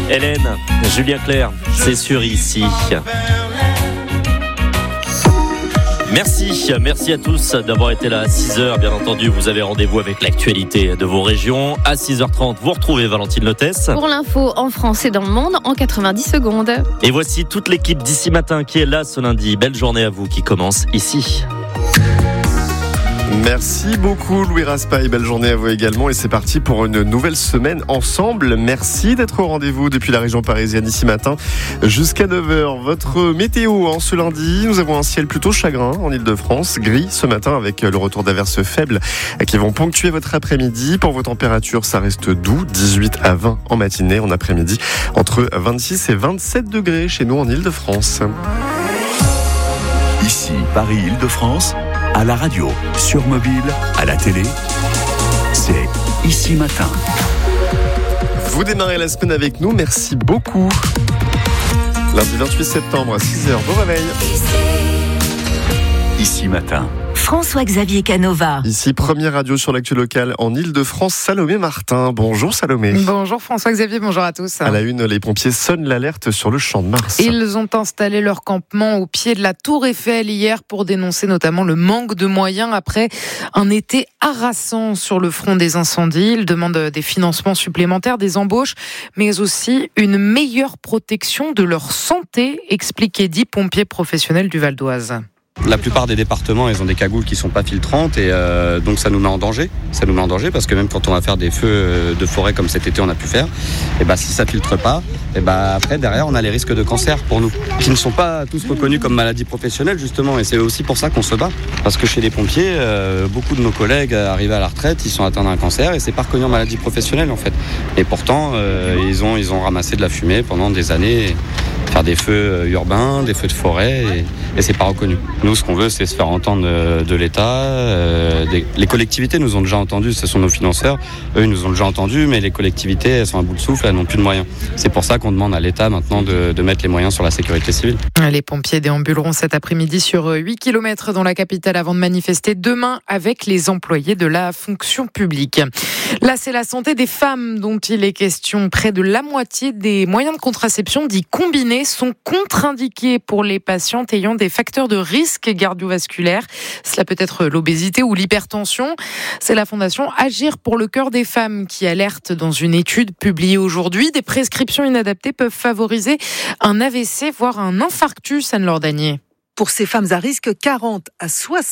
Hélène, Julien Clerc, c'est sur ici. Merci à tous d'avoir été là à 6h. Bien entendu, vous avez rendez-vous avec l'actualité de vos régions. À 6h30, vous retrouvez Valentine Lotès. Pour l'info en France et dans le monde en 90 secondes. Et voici toute l'équipe d'ici matin qui est là ce lundi. Belle journée à vous qui commence ici. Merci beaucoup Louis Raspail, belle journée à vous également et c'est parti pour une nouvelle semaine ensemble. Merci d'être au rendez-vous depuis la région parisienne ici matin jusqu'à 9h. Votre météo ce lundi, nous avons un ciel plutôt chagrin en Ile-de-France, gris ce matin avec le retour d'averses faibles qui vont ponctuer votre après-midi. Pour vos températures, ça reste doux, 18 à 20 en matinée, en après-midi entre 26 et 27 degrés chez nous en Ile-de-France. Ici Paris-Île-de-France. À la radio, sur mobile, à la télé, c'est Ici Matin. Vous démarrez la semaine avec nous, merci beaucoup. Lundi 28 septembre à 6h, bon réveil. Ici Matin. François-Xavier Canova. Ici, première radio sur l'actu locale en Ile-de-France, Salomé Martin. Bonjour Salomé. Bonjour François-Xavier, bonjour à tous. À la une, les pompiers sonnent l'alerte sur le Champ de Mars. Ils ont installé leur campement au pied de la Tour Eiffel hier pour dénoncer notamment le manque de moyens après un été harassant sur le front des incendies. Ils demandent des financements supplémentaires, des embauches, mais aussi une meilleure protection de leur santé, explique Eddy, pompier professionnel du Val d'Oise. La plupart des départements, ils ont des cagoules qui sont pas filtrantes et donc ça nous met en danger. Ça nous met en danger parce que même quand on va faire des feux de forêt comme cet été on a pu faire, et si ça filtre pas, après derrière on a les risques de cancer pour nous, qui ne sont pas tous reconnus comme maladies professionnelles justement. Et c'est aussi pour ça qu'on se bat, parce que chez les pompiers, beaucoup de nos collègues arrivés à la retraite, ils sont atteints d'un cancer et c'est pas reconnu en maladie professionnelle en fait. Et pourtant ils ont ramassé de la fumée pendant des années. Faire des feux urbains, des feux de forêt et c'est pas reconnu. Nous, ce qu'on veut, c'est se faire entendre de l'État. Les collectivités nous ont déjà entendus, ce sont nos financeurs. Eux, ils nous ont déjà entendus, mais les collectivités, elles sont à bout de souffle, elles n'ont plus de moyens. C'est pour ça qu'on demande à l'État maintenant de mettre les moyens sur la sécurité civile. Les pompiers déambuleront cet après-midi sur 8 km dans la capitale avant de manifester demain avec les employés de la fonction publique. Là, c'est la santé des femmes dont il est question. Près de la moitié des moyens de contraception dits combinés sont contre-indiqués pour les patientes ayant des facteurs de risque cardiovasculaire. Cela peut être l'obésité ou l'hypertension. C'est la fondation Agir pour le cœur des femmes qui alerte dans une étude publiée aujourd'hui. Des prescriptions inadaptées peuvent favoriser un AVC, voire un infarctus, Anne-Laure Danier. Pour ces femmes à risque, 40 à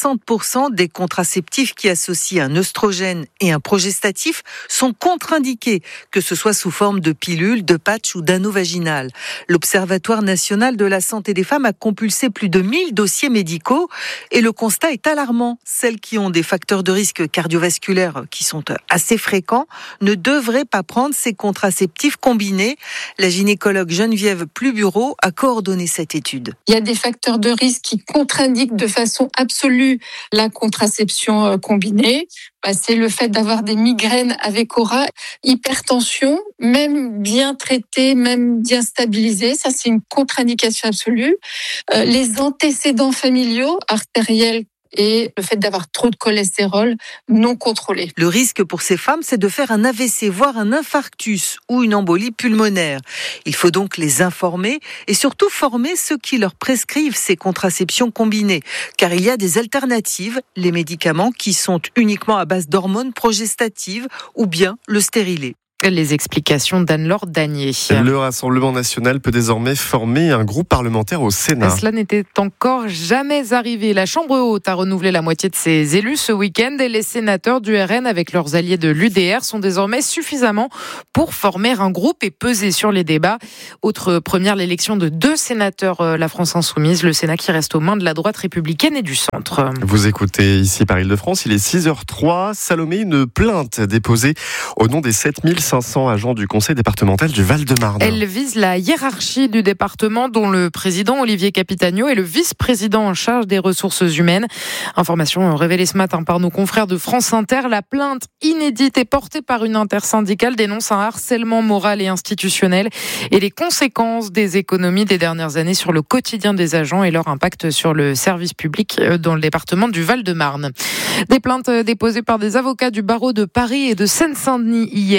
60% des contraceptifs qui associent un œstrogène et un progestatif sont contre-indiqués, que ce soit sous forme de pilules, de patch ou d'anneau vaginal. L'Observatoire national de la santé des femmes a compulsé plus de 1000 dossiers médicaux et le constat est alarmant. Celles qui ont des facteurs de risque cardiovasculaires qui sont assez fréquents ne devraient pas prendre ces contraceptifs combinés. La gynécologue Geneviève Plubureau a coordonné cette étude. Il y a des facteurs de risque qui contre-indiquent de façon absolue la contraception combinée. C'est le fait d'avoir des migraines avec aura, hypertension, même bien traitée, même bien stabilisée, ça c'est une contre-indication absolue. Les antécédents familiaux, artériels, et le fait d'avoir trop de cholestérol non contrôlé. Le risque pour ces femmes, c'est de faire un AVC, voire un infarctus ou une embolie pulmonaire. Il faut donc les informer et surtout former ceux qui leur prescrivent ces contraceptions combinées. Car il y a des alternatives, les médicaments qui sont uniquement à base d'hormones progestatives ou bien le stérilet. Les explications d'Anne-Laure Danier. Le Rassemblement national peut désormais former un groupe parlementaire au Sénat. Cela n'était encore jamais arrivé. La Chambre haute a renouvelé la moitié de ses élus ce week-end et les sénateurs du RN avec leurs alliés de l'UDR sont désormais suffisamment pour former un groupe et peser sur les débats. Autre première, l'élection de 2 sénateurs, la France Insoumise, le Sénat qui reste aux mains de la droite républicaine et du centre. Vous écoutez ici par Île-de-France, il est 6h03. Salomé, une plainte déposée au nom des 7500 agents du conseil départemental du Val-de-Marne. Elle vise la hiérarchie du département dont le président Olivier Capitagno est le vice-président en charge des ressources humaines. Information révélée ce matin par nos confrères de France Inter. La plainte inédite est portée par une intersyndicale dénonce un harcèlement moral et institutionnel et les conséquences des économies des dernières années sur le quotidien des agents et leur impact sur le service public dans le département du Val-de-Marne. Des plaintes déposées par des avocats du barreau de Paris et de Seine-Saint-Denis hier. Ils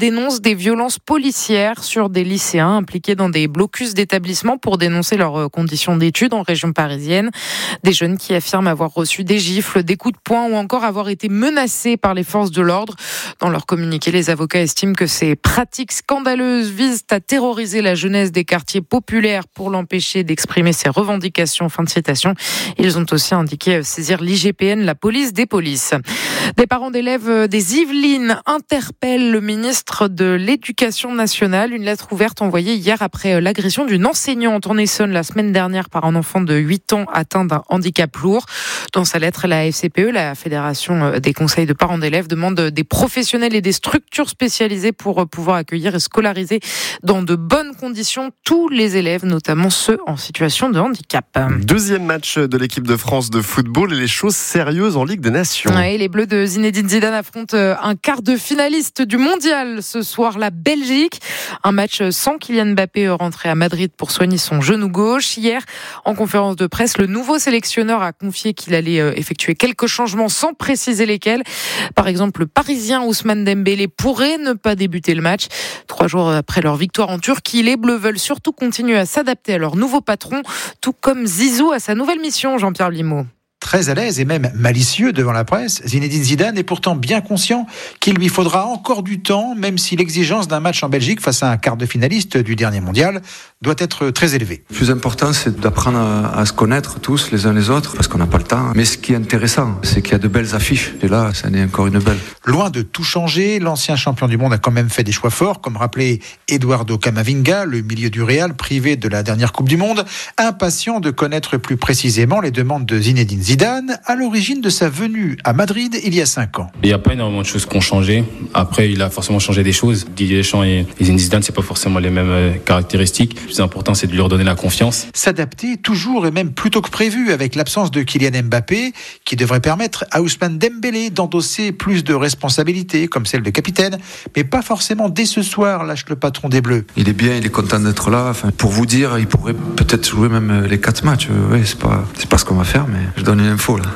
dénoncent des violences policières sur des lycéens impliqués dans des blocus d'établissements pour dénoncer leurs conditions d'études en région parisienne. Des jeunes qui affirment avoir reçu des gifles, des coups de poing ou encore avoir été menacés par les forces de l'ordre. Dans leur communiqué, les avocats estiment que ces pratiques scandaleuses visent à terroriser la jeunesse des quartiers populaires pour l'empêcher d'exprimer ses revendications. Fin de citation. Ils ont aussi indiqué saisir l'IGPN, la police des polices. Des parents d'élèves des Yvelines interpellent le ministre de l'Éducation nationale. Une lettre ouverte envoyée hier après l'agression d'une enseignante en Essonne la semaine dernière par un enfant de 8 ans atteint d'un handicap lourd. Dans sa lettre, la FCPE, la Fédération des conseils de parents d'élèves, demande des professionnels et des structures spécialisées pour pouvoir accueillir et scolariser dans de bonnes conditions tous les élèves, notamment ceux en situation de handicap. Deuxième match de l'équipe de France de football et les choses sérieuses en Ligue des Nations. Ouais, les Bleus de Zinedine Zidane affrontent un quart de finaliste du mondial ce soir, la Belgique. Un match sans Kylian Mbappé rentré à Madrid pour soigner son genou gauche. Hier, en conférence de presse, le nouveau sélectionneur a confié qu'il allait effectuer quelques changements sans préciser lesquels. Par exemple, le Parisien Ousmane Dembélé pourrait ne pas débuter le match. 3 jours après leur victoire en Turquie, les Bleus veulent surtout continuer à s'adapter à leur nouveau patron, tout comme Zizou à sa nouvelle mission, Jean-Pierre Limaud. Très à l'aise et même malicieux devant la presse, Zinedine Zidane est pourtant bien conscient qu'il lui faudra encore du temps, même si l'exigence d'un match en Belgique face à un quart de finaliste du dernier mondial doit être très élevée. Le plus important, c'est d'apprendre à se connaître tous les uns les autres, parce qu'on n'a pas le temps. Mais ce qui est intéressant, c'est qu'il y a de belles affiches. Et là, ça en est encore une belle. Loin de tout changer, l'ancien champion du monde a quand même fait des choix forts, comme rappelé Eduardo Camavinga, le milieu du Real, privé de la dernière Coupe du Monde, impatient de connaître plus précisément les demandes de Zinedine Zidane, à l'origine de sa venue à Madrid il y a 5 ans. Il n'y a pas énormément de choses qui ont changé. Après, il a forcément changé des choses. Didier Deschamps et Zinedine Zidane, c'est pas forcément les mêmes caractéristiques. Le plus important, c'est de lui redonner la confiance. S'adapter toujours et même plus tôt que prévu avec l'absence de Kylian Mbappé, qui devrait permettre à Ousmane Dembélé d'endosser plus de responsabilités, comme celle de capitaine, mais pas forcément dès ce soir, lâche le patron des Bleus. Il est bien, il est content d'être là. Enfin, pour vous dire, il pourrait peut-être jouer même les 4 matchs. Oui, c'est pas ce qu'on va faire, mais je donne une info là.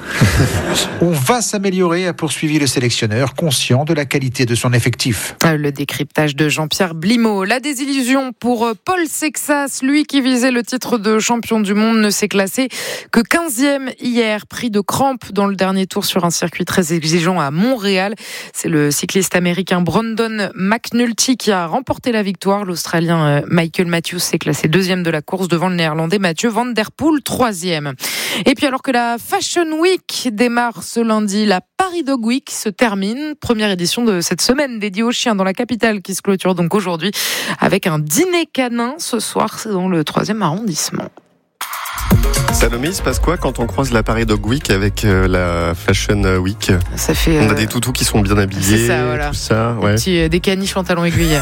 On va s'améliorer, a poursuivi le sélectionneur, conscient de la qualité de son effectif. Le décryptage de Jean-Pierre Blimaud. La désillusion pour Paul Sexas, lui qui visait le titre de champion du monde, ne s'est classé que 15e hier, pris de crampes dans le dernier tour sur un circuit très exigeant à Montréal. C'est le cycliste américain Brandon McNulty qui a remporté la victoire. L'Australien Michael Matthews s'est classé 2e de la course devant le Néerlandais Mathieu Van Der Poel 3e. Et puis alors que la Fashion Week démarre ce lundi, la Paris Dog Week se termine. Première édition de cette semaine dédiée aux chiens dans la capitale qui se clôture donc aujourd'hui avec un dîner canin. Ce soir, c'est dans le 3e arrondissement. Salomé, il se passe quoi quand on croise la Paris Dog Week avec la Fashion Week? Ça fait, on a des toutous qui sont bien habillés, c'est ça, voilà. Tout ça. Ouais. Des caniches pantalons aiguilles.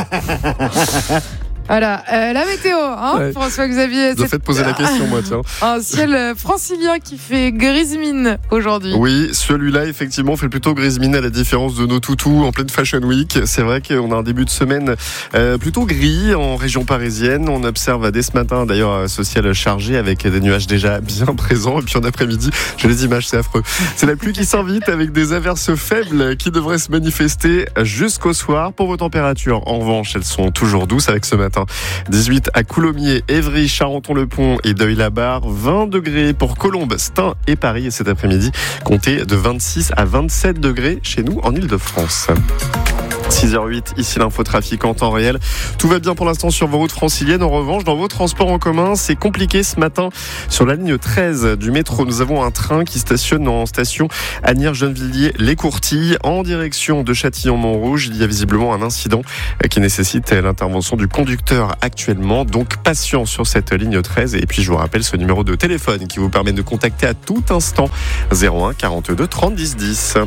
Voilà, la météo, hein, ouais. François-Xavier. Vous faites poser la question, moi, tiens. Un ciel francilien qui fait grise mine aujourd'hui. Oui, celui-là, effectivement, fait plutôt grise mine à la différence de nos toutous en pleine Fashion Week. C'est vrai qu'on a un début de semaine plutôt gris en région parisienne. On observe dès ce matin, d'ailleurs, ce ciel chargé avec des nuages déjà bien présents. Et puis en après-midi, j'ai les images, c'est affreux. C'est la pluie qui s'invite avec des averses faibles qui devraient se manifester jusqu'au soir. Pour vos températures, en revanche, elles sont toujours douces avec ce matin. 18 à Coulommiers, Évry, Charenton-le-Pont et Deuil-la-Barre, 20 degrés pour Colombes, Stein et Paris. Et cet après-midi, comptez de 26 à 27 degrés chez nous en Ile-de-France. 6h08, ici l'infotrafic en temps réel. Tout va bien pour l'instant sur vos routes franciliennes. En revanche, dans vos transports en commun, c'est compliqué ce matin. Sur la ligne 13 du métro, nous avons un train qui stationne en station Asnières-Gennevilliers-les-Courtilles en direction de Châtillon-Montrouge. Il y a visiblement un incident qui nécessite l'intervention du conducteur actuellement. Donc, patience sur cette ligne 13. Et puis, je vous rappelle ce numéro de téléphone qui vous permet de contacter à tout instant 01 42 30 10 10.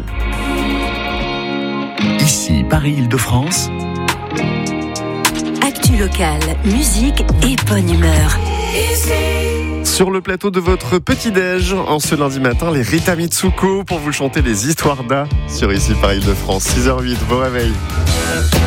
Ici, Paris-Île-de-France. Actu locale, musique et bonne humeur. Sur le plateau de votre petit-déj, en ce lundi matin, les Rita Mitsuko pour vous chanter les histoires d'A sur Ici Paris-Île-de-France. 6h08, vos réveils.